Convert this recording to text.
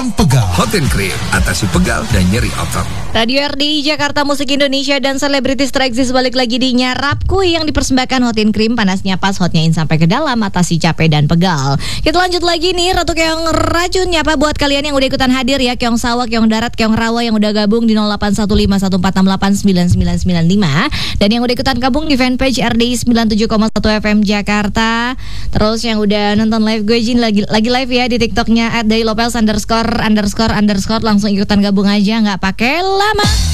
dan pegal. Hot and Cream, atasi pegal dan nyeri otot. Radio RDI Jakarta, Musik Indonesia dan selebritis tereksis balik lagi di Nyarap Kuy yang dipersembahkan Hot and Cream. Panasnya pas, hotnya in sampai ke dalam, atasi capek dan pegal. Kita lanjut lagi nih, Ratu Keong Racunnya apa buat kalian yang udah ikutan hadir ya, Keong Sawah, Keong Darat, Keong Rawa yang udah gabung di 081514689995 dan yang udah ikutan gabung di fanpage RDI 97,1 FM Jakarta. Terus yang udah nonton live gue Jin lagi live ya di TikToknya @dailopels____ langsung ikutan gabung aja, nggak pakai lama.